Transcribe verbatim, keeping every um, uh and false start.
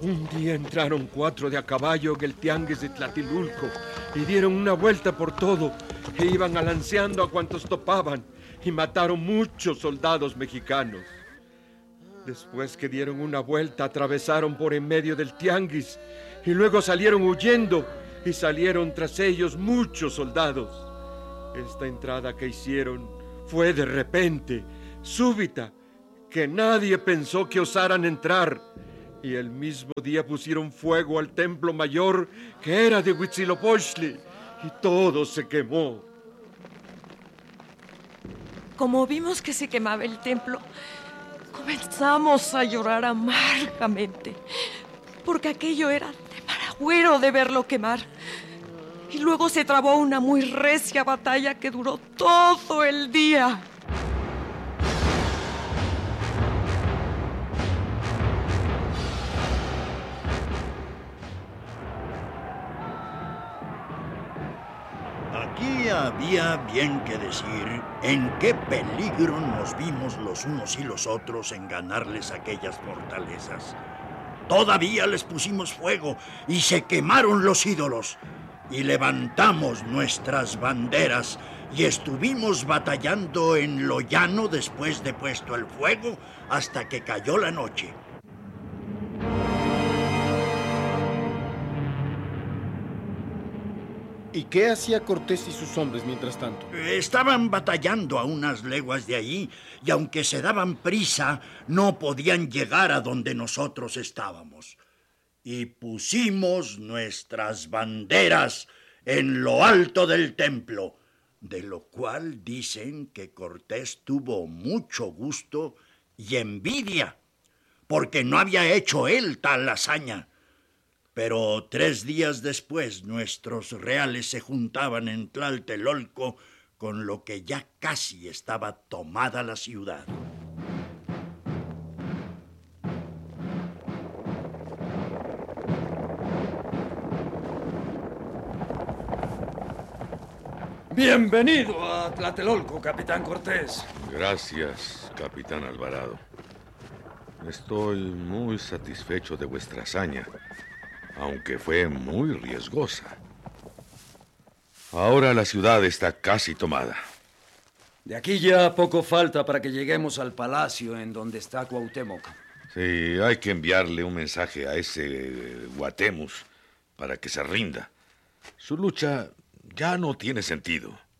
Un día entraron cuatro de a caballo en el tianguis de Tlatelolco y dieron una vuelta por todo e iban alanceando a cuantos topaban y mataron muchos soldados mexicanos. Después que dieron una vuelta, atravesaron por en medio del tianguis y luego salieron huyendo y salieron tras ellos muchos soldados. Esta entrada que hicieron fue de repente, súbita, que nadie pensó que osaran entrar. Y el mismo día pusieron fuego al templo mayor, que era de Huitzilopochtli, y todo se quemó. Como vimos que se quemaba el templo, comenzamos a llorar amargamente, porque aquello era de paragüero de verlo quemar. Y luego se trabó una muy recia batalla que duró todo el día. Aquí había bien que decir en qué peligro nos vimos los unos y los otros en ganarles aquellas fortalezas. Todavía les pusimos fuego y se quemaron los ídolos. Y levantamos nuestras banderas y estuvimos batallando en lo llano después de puesto el fuego hasta que cayó la noche. ¿Y qué hacía Cortés y sus hombres mientras tanto? Estaban batallando a unas leguas de allí y aunque se daban prisa, no podían llegar a donde nosotros estábamos. Y pusimos nuestras banderas en lo alto del templo, de lo cual dicen que Cortés tuvo mucho gusto y envidia, porque no había hecho él tal hazaña. Pero tres días después nuestros reales se juntaban en Tlatelolco, con lo que ya casi estaba tomada la ciudad. Bienvenido a Tlatelolco, capitán Cortés. Gracias, capitán Alvarado. Estoy muy satisfecho de vuestra hazaña, aunque fue muy riesgosa. Ahora la ciudad está casi tomada. De aquí ya poco falta para que lleguemos al palacio en donde está Cuauhtémoc. Sí, hay que enviarle un mensaje a ese Guatemus para que se rinda. Su lucha ya no tiene sentido.